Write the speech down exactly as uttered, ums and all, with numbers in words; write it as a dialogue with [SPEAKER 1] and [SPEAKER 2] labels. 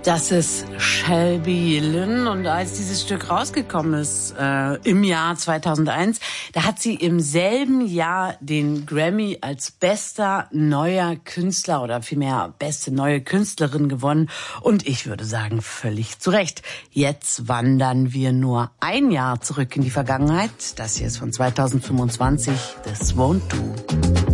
[SPEAKER 1] Das ist Shelby Lynn, und als dieses Stück rausgekommen ist äh, im Jahr zweitausendeins, da hat sie im selben Jahr den Grammy als bester neuer Künstler oder vielmehr beste neue Künstlerin gewonnen, und ich würde sagen, völlig zu Recht. Jetzt wandern wir nur ein Jahr zurück in die Vergangenheit. Das hier ist von zweitausendfünfundzwanzig, This Won't Do.